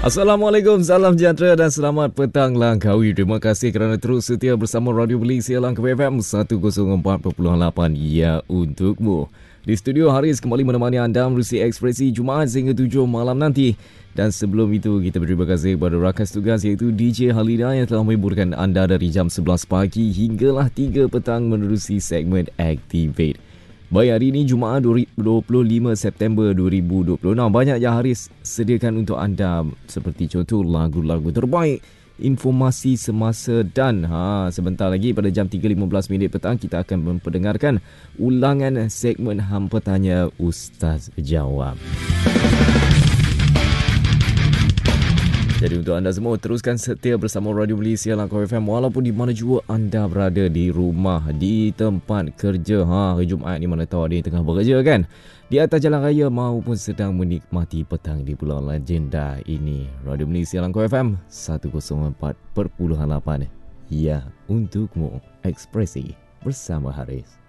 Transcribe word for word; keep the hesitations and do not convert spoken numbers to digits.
Assalamualaikum, salam sejahtera dan selamat petang Langkawi. Terima kasih kerana terus setia bersama Radio Malaysia Langkawi F M seratus empat perpuluhan lapan. Ya, untukmu. Di studio Haris kembali menemani anda menerusi ekspresi Jumaat sehingga tujuh malam nanti. Dan sebelum itu, kita berterima kasih kepada rakan tugas iaitu D J Halida yang telah menghiburkan anda dari jam sebelas pagi hinggalah tiga petang menerusi segmen Activate. Baik, hari ini Jumaat dua puluh lima September dua ribu dua puluh enam. Banyak yang Haris sediakan untuk anda seperti contoh lagu-lagu terbaik, informasi semasa dan ha, sebentar lagi pada jam tiga lima belas minit petang kita akan memperdengarkan ulangan segmen Hampa Tanya Ustaz Jawab. Jadi untuk anda semua, teruskan setia bersama Radio Malaysia Langkawi F M walaupun di mana jua anda berada, di rumah, di tempat kerja. Ha, hari Jumaat ni mana tahu ada yang tengah bekerja kan? Di atas jalan raya maupun sedang menikmati petang di Pulau Legenda ini. Radio Malaysia Langkawi F M seratus empat perpuluhan lapan. Ya, untukmu. Ekspresi bersama Haris.